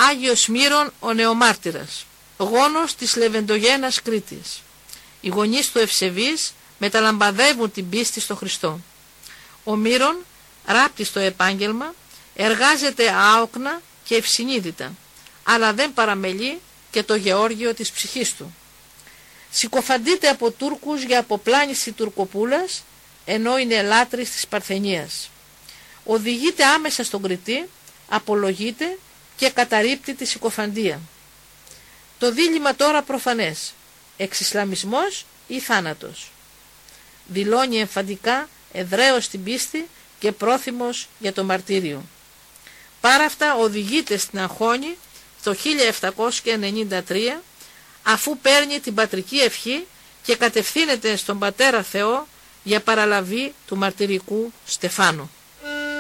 Άγιος Μύρον ο Νεομάρτυρας, γόνος της Λεβεντογένας Κρήτης. Οι γονείς του Ευσεβείς μεταλαμπαδεύουν την πίστη στο Χριστό. Ο Μύρον, ράπτης στο επάγγελμα, εργάζεται άοκνα και ευσυνείδητα, αλλά δεν παραμελεί και το γεώργιο της ψυχής του. Συκοφαντείται από Τούρκους για αποπλάνηση τουρκοπούλας, ενώ είναι λάτρης της Παρθενίας. Οδηγείται άμεσα στον Κρητή, απολογείται και καταρρίπτει τη συκοφαντία. Το δίλημμα τώρα προφανές, εξισλαμισμός ή θάνατος. Δηλώνει εμφαντικά εδραίος την πίστη και πρόθυμος για το μαρτύριο. Πάρα αυτά οδηγείται στην αγχώνη το 1793, αφού παίρνει την πατρική ευχή και κατευθύνεται στον Πατέρα Θεό για παραλαβή του μαρτυρικού στεφάνου.